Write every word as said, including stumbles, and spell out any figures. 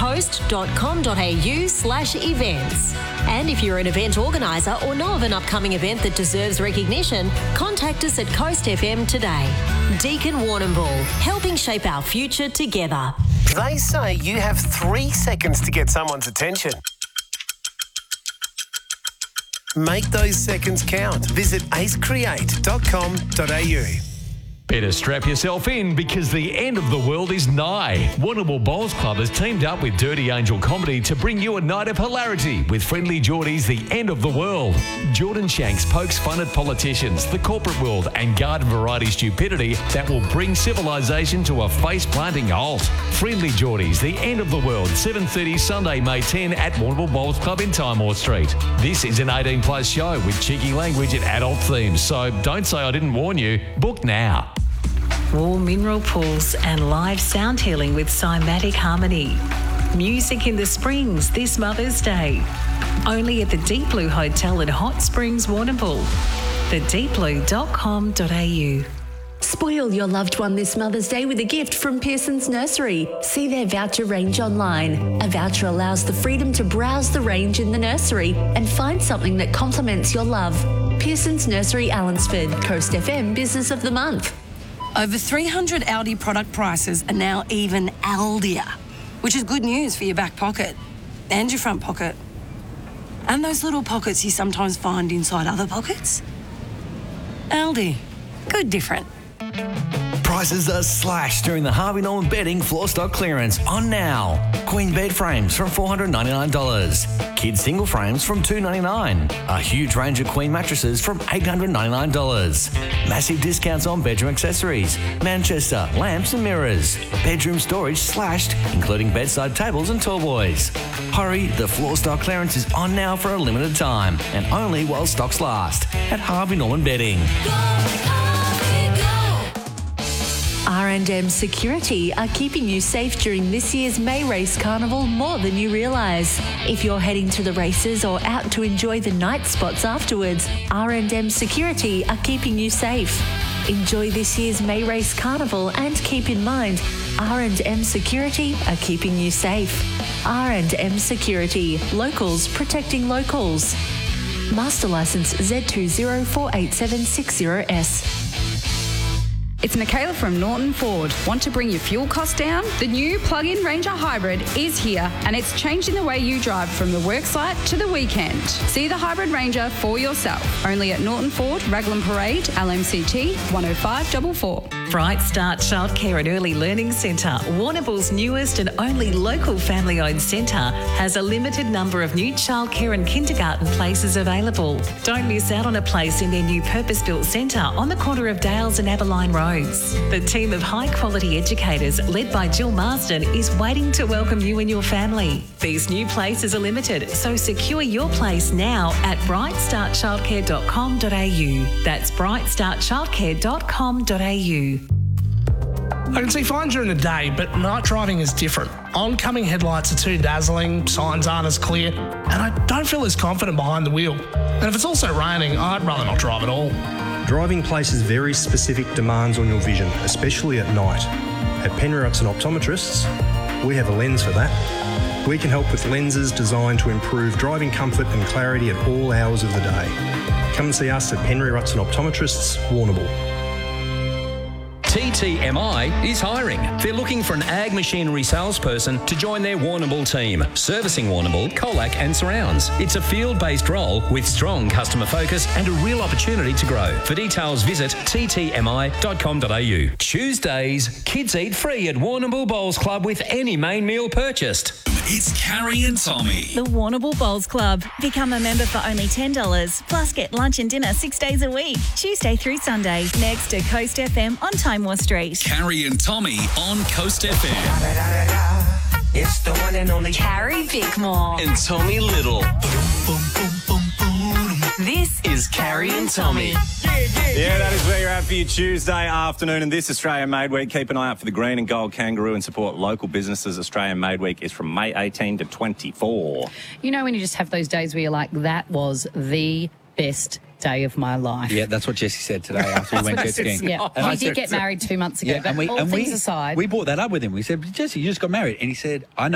coast dot com dot a u slash events. And if you're an event organiser or know of an upcoming event that deserves recognition, contact us at Coast F M today. Deakin Warrnambool, helping shape our future together. They say you have three seconds to get someone's attention. Make those seconds count. Visit ace create dot com dot a u. Better strap yourself in because the end of the world is nigh. Warrnambool Bowls Club has teamed up with Dirty Angel Comedy to bring you a night of hilarity with Friendly Geordie's The End of the World. Jordan Shanks pokes fun at politicians, the corporate world and garden variety stupidity that will bring civilization to a face-planting halt. Friendly Geordie's The End of the World, seven thirty Sunday, May tenth at Warrnambool Bowls Club in Timor Street. This is an eighteen plus show with cheeky language and adult themes, so don't say I didn't warn you. Book now. Warm mineral pools and live sound healing with Cymatic Harmony. Music in the Springs this Mother's Day. Only at the Deep Blue Hotel at Hot Springs, Warrnambool. the deep blue dot com dot a u. Spoil your loved one this Mother's Day with a gift from Pearson's Nursery. See their voucher range online. A voucher allows the freedom to browse the range in the nursery and find something that complements your love. Pearson's Nursery, Allansford. Coast F M Business of the Month. Over three hundred Aldi product prices are now even Aldier, which is good news for your back pocket and your front pocket. And those little pockets you sometimes find inside other pockets. Aldi. Good different. Prices are slashed during the Harvey Norman Bedding floor stock clearance on now. Queen bed frames from four hundred ninety-nine dollars. Kids single frames from two hundred ninety-nine dollars. A huge range of queen mattresses from eight hundred ninety-nine dollars. Massive discounts on bedroom accessories, Manchester, lamps and mirrors. Bedroom storage slashed, including bedside tables and tall boys. Hurry, the floor stock clearance is on now for a limited time and only while stocks last at Harvey Norman Bedding. R and M Security are keeping you safe during this year's May Race Carnival more than you realise. If you're heading to the races or out to enjoy the night spots afterwards, R and M Security are keeping you safe. Enjoy this year's May Race Carnival and keep in mind, R and M Security are keeping you safe. R and M Security, locals protecting locals. Master Licence Z two zero four eight seven six zero S. It's Michaela from Norton Ford. Want to bring your fuel costs down? The new plug-in Ranger Hybrid is here and it's changing the way you drive from the work site to the weekend. See the Hybrid Ranger for yourself. Only at Norton Ford, Raglan Parade, L M C T one oh five four four. Bright Start Childcare and Early Learning Centre, Warrnambool's newest and only local family-owned centre, has a limited number of new childcare and kindergarten places available. Don't miss out on a place in their new purpose-built centre on the corner of Dales and Aberline Roads. The team of high-quality educators, led by Jill Marsden, is waiting to welcome you and your family. These new places are limited, so secure your place now at bright start childcare dot com dot a u. That's bright start childcare dot com dot a u. I can see fine during the day, but night driving is different. Oncoming headlights are too dazzling, signs aren't as clear, and I don't feel as confident behind the wheel. And if it's also raining, I'd rather not drive at all. Driving places very specific demands on your vision, especially at night. At Penrutson Optometrists, we have a lens for that. We can help with lenses designed to improve driving comfort and clarity at all hours of the day. Come and see us at Penrutson Optometrists, Warrnambool. T T M I is hiring. They're looking for an ag machinery salesperson to join their Warrnambool team, servicing Warrnambool, Colac and surrounds. It's a field-based role with strong customer focus and a real opportunity to grow. For details, visit t t m i dot com dot a u. Tuesdays, kids eat free at Warrnambool Bowls Club with any main meal purchased. It's Carrie and Tommy. The Warrnambool Bowls Club. Become a member for only ten dollars. Plus get lunch and dinner six days a week, Tuesday through Sunday. Next to Coast F M on Timor Street. Carrie and Tommy on Coast F M. It's the one and only Carrie Bickmore. And Tommy Little. This is Carrie and Tommy. Yeah, that is where you're at for your Tuesday afternoon. And this Australian Made Week, keep an eye out for the green and gold kangaroo and support local businesses. Australian Made Week is from May eighteenth to twenty-fourth. You know when you just have those days where you're like, that was the best day of my life. Yeah, that's what Jesse said today after we went jet skiing. Yeah, and he I did said, get married two months ago. Yeah, but and we, all and things we, aside, we brought that up with him. We said, Jesse, you just got married. And he said, I know.